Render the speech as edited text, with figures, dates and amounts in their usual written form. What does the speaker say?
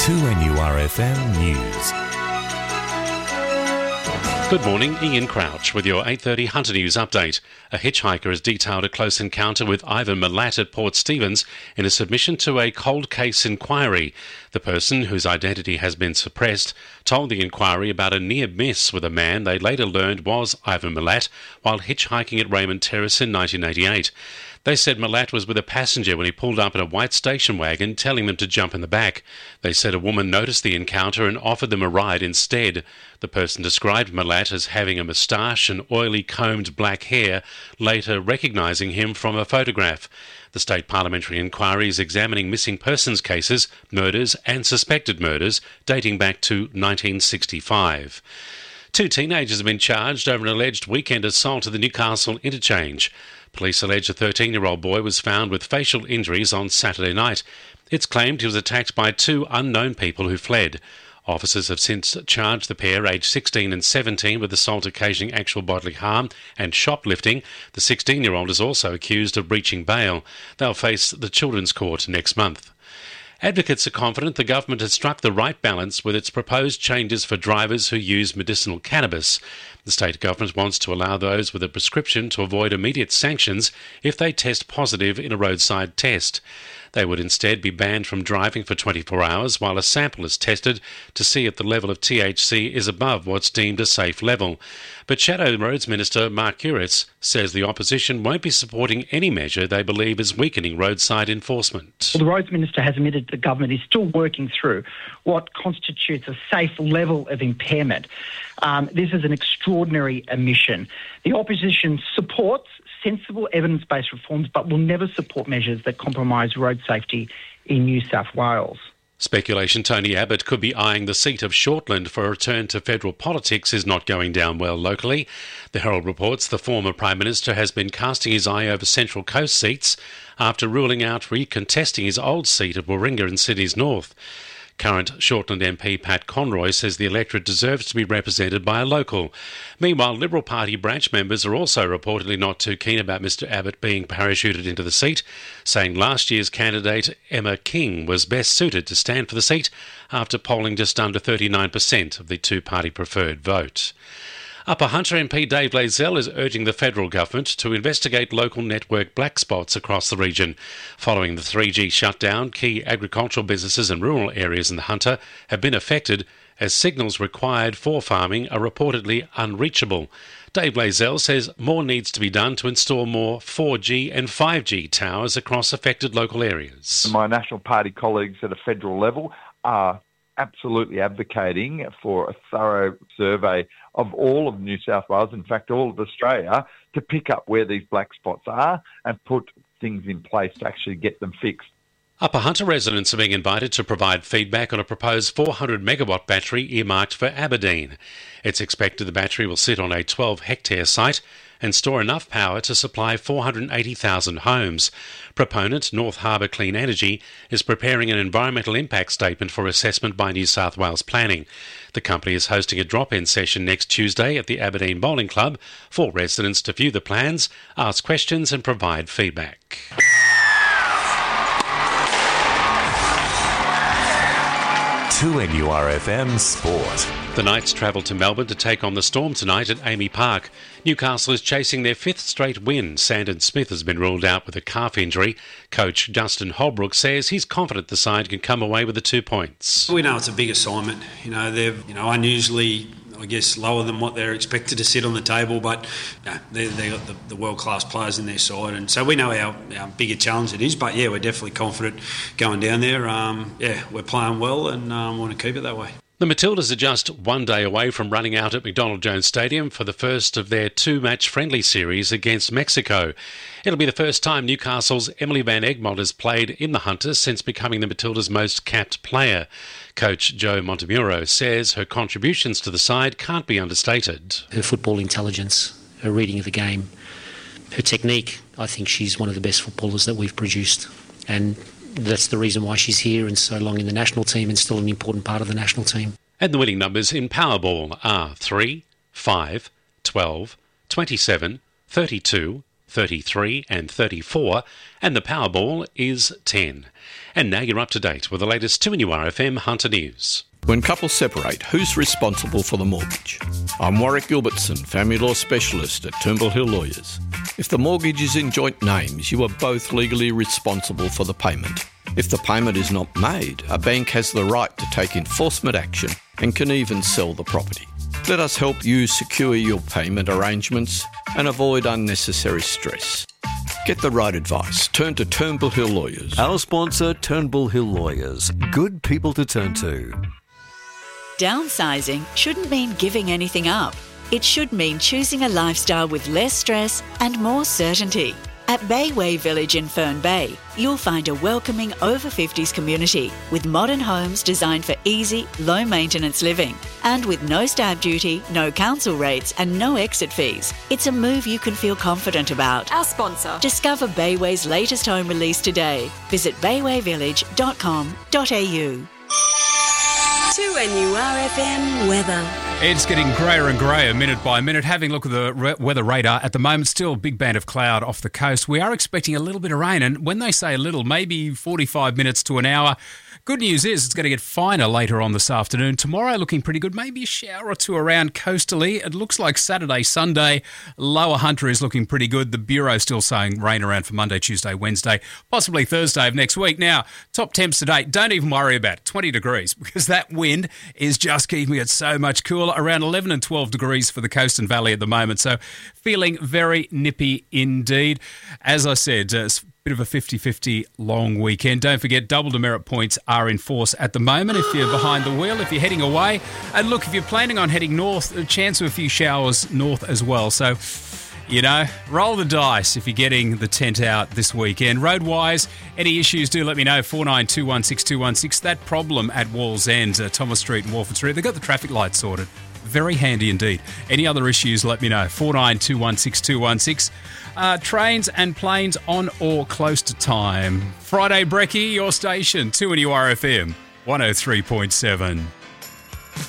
2NURFM News. Good morning, Ian Crouch with your 8:30 Hunter News update. A hitchhiker has detailed a close encounter with Ivan Milat at Port Stephens in a submission to a cold case inquiry. The person, whose identity has been suppressed, told the inquiry about a near miss with a man they later learned was Ivan Milat while hitchhiking at Raymond Terrace in 1988. They said Milat was with a passenger when he pulled up in a white station wagon, telling them to jump in the back. They said a woman noticed the encounter and offered them a ride instead. The person described Milat as having a moustache and oily combed black hair, later recognising him from a photograph. The State Parliamentary Inquiry is examining missing persons cases, murders and suspected murders dating back to 1965. Two teenagers have been charged over an alleged weekend assault at the Newcastle interchange. Police allege a 13-year-old boy was found with facial injuries on Saturday night. It's claimed he was attacked by two unknown people who fled. Officers have since charged the pair, aged 16 and 17, with assault occasioning actual bodily harm and shoplifting. The 16-year-old is also accused of breaching bail. They'll face the Children's Court next month. Advocates are confident the government has struck the right balance with its proposed changes for drivers who use medicinal cannabis. The state government wants to allow those with a prescription to avoid immediate sanctions if they test positive in a roadside test. They would instead be banned from driving for 24 hours while a sample is tested to see if the level of THC is above what's deemed a safe level. But Shadow Roads Minister Mark Kuritz says the opposition won't be supporting any measure they believe is weakening roadside enforcement. Well, the Roads Minister has admitted the government is still working through what constitutes a safe level of impairment. This is an extraordinary omission. The opposition supports sensible evidence-based reforms but will never support measures that compromise road safety in New South Wales. Speculation Tony Abbott could be eyeing the seat of Shortland for a return to federal politics is not going down well locally. The Herald reports the former Prime Minister has been casting his eye over Central Coast seats after ruling out recontesting his old seat at Warringah in Sydney's north. Current Shortland MP Pat Conroy says the electorate deserves to be represented by a local. Meanwhile, Liberal Party branch members are also reportedly not too keen about Mr Abbott being parachuted into the seat, saying last year's candidate Emma King was best suited to stand for the seat after polling just under 39% of the two-party preferred vote. Upper Hunter MP Dave Lazell is urging the federal government to investigate local network black spots across the region. Following the 3G shutdown, key agricultural businesses and rural areas in the Hunter have been affected as signals required for farming are reportedly unreachable. Dave Lazell says more needs to be done to install more 4G and 5G towers across affected local areas. My National Party colleagues at a federal level are absolutely advocating for a thorough survey of all of New South Wales, in fact all of Australia, to pick up where these black spots are and put things in place to actually get them fixed. Upper Hunter residents are being invited to provide feedback on a proposed 400-megawatt battery earmarked for Aberdeen. It's expected the battery will sit on a 12-hectare site and store enough power to supply 480,000 homes. Proponent North Harbour Clean Energy is preparing an environmental impact statement for assessment by New South Wales Planning. The company is hosting a drop-in session next Tuesday at the Aberdeen Bowling Club for residents to view the plans, ask questions and provide feedback. To NURFM Sport. The Knights travel to Melbourne to take on the Storm tonight at Amy Park. Newcastle is chasing their fifth straight win. Sandon Smith has been ruled out with a calf injury. Coach Justin Holbrook says he's confident the side can come away with the 2 points. We know it's a big assignment. They're unusually, lower than what they're expected to sit on the table, but they've got the world-class players in their side, and so we know how bigger challenge it is, but we're definitely confident going down there. We're playing well and want to keep it that way. The Matildas are just 1 day away from running out at McDonald Jones Stadium for the first of their two-match friendly series against Mexico. It'll be the first time Newcastle's Emily Van Egmond has played in the Hunters since becoming the Matildas' most capped player. Coach Joe Montemuro says her contributions to the side can't be understated. Her football intelligence, her reading of the game, her technique, I think she's one of the best footballers that we've produced. And that's the reason why she's here and so long in the national team and still an important part of the national team. And the winning numbers in Powerball are 3, 5, 12, 27, 32, 33 and 34, and the Powerball is 10. And now you're up to date with the latest 2NURFM Hunter News. When couples separate, who's responsible for the mortgage? I'm Warwick Gilbertson, family law specialist at Turnbull Hill Lawyers. If the mortgage is in joint names, you are both legally responsible for the payment. If the payment is not made, a bank has the right to take enforcement action and can even sell the property. Let us help you secure your payment arrangements and avoid unnecessary stress. Get the right advice. Turn to Turnbull Hill Lawyers. Our sponsor, Turnbull Hill Lawyers. Good people to turn to. Downsizing shouldn't mean giving anything up. It should mean choosing a lifestyle with less stress and more certainty. At Bayway Village in Fern Bay, you'll find a welcoming over-50s community with modern homes designed for easy, low-maintenance living. And with no stamp duty, no council rates and no exit fees, it's a move you can feel confident about. Our sponsor. Discover Bayway's latest home release today. Visit baywayvillage.com.au. 2NURFM weather. It's getting greyer and greyer minute by minute. Having a look at the weather radar at the moment, still a big band of cloud off the coast. We are expecting a little bit of rain, and when they say a little, maybe 45 minutes to an hour. Good news is it's going to get finer later on this afternoon. Tomorrow looking pretty good, maybe a shower or two around coastally. It looks like Saturday, Sunday, Lower Hunter is looking pretty good. The Bureau still saying rain around for Monday, Tuesday, Wednesday, possibly Thursday of next week. Now, top temps today, don't even worry about it, 20 degrees, because that wind is just keeping it so much cooler. Around 11 and 12 degrees for the coast and valley at the moment, so feeling very nippy indeed. As I said, it's bit of a 50-50 long weekend. Don't forget, double demerit points are in force at the moment if you're behind the wheel, if you're heading away. And look, if you're planning on heading north, a chance of a few showers north as well. So, you know, roll the dice if you're getting the tent out this weekend. Road-wise, any issues, do let me know. 49216216. That problem at Wall's End, Thomas Street and Walford Street, they've got the traffic lights sorted. Very handy indeed. Any other issues, let me know. 49216216. Trains and planes on or close to time. Friday Brekkie, your station, 2NURFM 103.7.